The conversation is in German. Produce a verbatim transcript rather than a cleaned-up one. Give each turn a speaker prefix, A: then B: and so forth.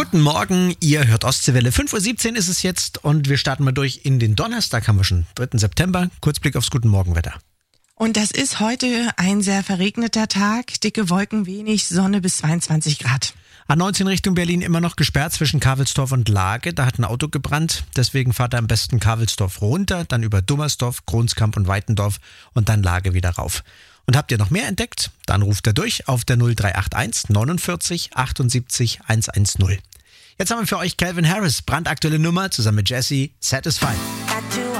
A: Guten Morgen, ihr hört Ostseewelle. fünf Uhr siebzehn ist es jetzt und wir starten mal durch in den Donnerstag, haben wir schon, dritten September. Kurzblick aufs Guten Morgenwetter.
B: Und das ist heute ein sehr verregneter Tag. Dicke Wolken, wenig Sonne bis zweiundzwanzig Grad.
A: A neunzehn Richtung Berlin immer noch gesperrt zwischen Kavelsdorf und Lage. Da hat ein Auto gebrannt. Deswegen fahrt ihr am besten Kavelsdorf runter, dann über Dummersdorf, Kronskamp und Weitendorf und dann Lage wieder rauf. Und habt ihr noch mehr entdeckt? Dann ruft er durch auf der null drei acht eins neunundvierzig achtundsiebzig hundertzehn. Jetzt haben wir für euch Calvin Harris, brandaktuelle Nummer, zusammen mit Jessie, Satisfied.